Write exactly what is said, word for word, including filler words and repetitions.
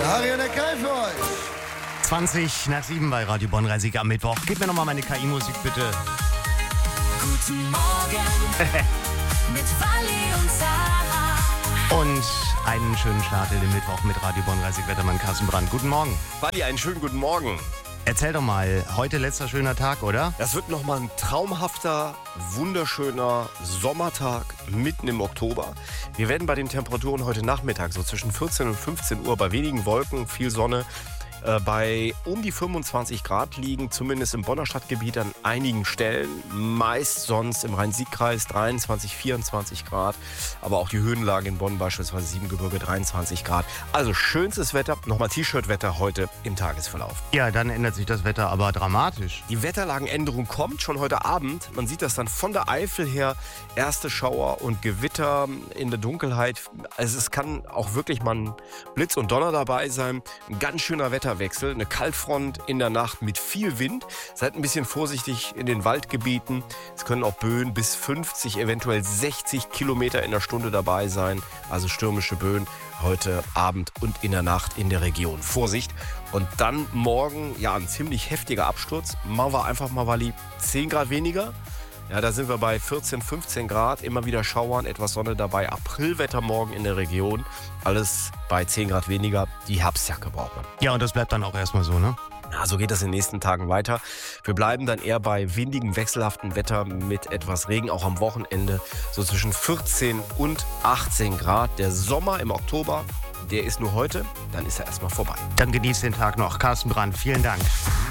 Ariane Kai für euch. zwanzig nach sieben bei Radio Bonn-Rhein-Sieg am Mittwoch. Gib mir nochmal meine K I-Musik, bitte. Guten Morgen mit Wally und Sarah. Und einen schönen Start in den Mittwoch mit Radio Bonn-Rhein-Sieg-Wettermann Carsten Brandt. Guten Morgen. Wally, einen schönen guten Morgen. Erzähl doch mal, heute letzter schöner Tag, oder? Das wird nochmal ein traumhafter, wunderschöner Sommertag mitten im Oktober. Wir werden bei den Temperaturen heute Nachmittag so zwischen vierzehn und fünfzehn Uhr bei wenigen Wolken, viel Sonne, äh, bei um die fünfundzwanzig Grad liegen, zumindest im Bonner Stadtgebiet an einigen Stellen. Meist sonst im Rhein-Sieg-Kreis dreiundzwanzig, vierundzwanzig Grad. Aber auch die Höhenlage in Bonn, beispielsweise Siebengebirge, dreiundzwanzig Grad. Also schönstes Wetter, nochmal T-Shirt-Wetter heute im Tagesverlauf. Ja, dann ändert sich das Wetter aber dramatisch. Die Wetterlagenänderung kommt schon heute Abend. Man sieht das dann von der Eifel her. Erste Schauer und Gewitter in der Dunkelheit. Also es kann auch wirklich mal ein Blitz und Donner dabei sein. Ein ganz schöner Wetterwechsel. Eine Kaltfront in der Nacht mit viel Wind. Seid ein bisschen vorsichtig in den Waldgebieten. Es können auch Böen bis fünfzig, eventuell sechzig Kilometer in der Stunde dabei sein. Also stürmische Böen heute Abend und in der Nacht in der Region. Vorsicht! Und dann morgen, ja, ein ziemlich heftiger Absturz. Machen wir einfach mal, Wally, zehn Grad weniger. Ja, da sind wir bei vierzehn, fünfzehn Grad. Immer wieder Schauern, etwas Sonne dabei. Aprilwetter morgen in der Region. Alles bei zehn Grad weniger. Die Herbstjacke braucht man. Ja, und das bleibt dann auch erstmal so, ne? Ja, so geht das in den nächsten Tagen weiter. Wir bleiben dann eher bei windigem, wechselhaftem Wetter mit etwas Regen, auch am Wochenende. So zwischen vierzehn und achtzehn Grad. Der Sommer im Oktober, der ist nur heute. Dann ist er erstmal vorbei. Dann genießt den Tag noch. Carsten Brandt, vielen Dank.